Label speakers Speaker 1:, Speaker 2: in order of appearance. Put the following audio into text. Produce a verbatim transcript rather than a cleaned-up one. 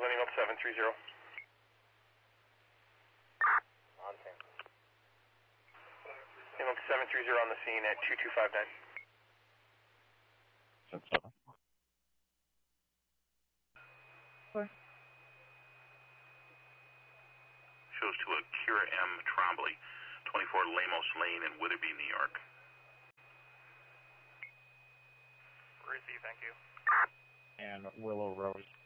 Speaker 1: landing on seven three zero.
Speaker 2: On ten.
Speaker 1: Landing on seven three zero on the scene at two two five nine.
Speaker 3: seven. Four.
Speaker 4: Shows to a Kira M. Trombley, twenty-four Lamos Lane in Witherby, New York.
Speaker 2: Receive, thank you.
Speaker 3: And Willow Rose